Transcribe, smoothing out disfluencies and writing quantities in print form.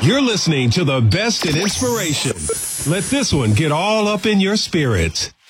You're listening to the best in inspiration. Let this one get all up in your spirit.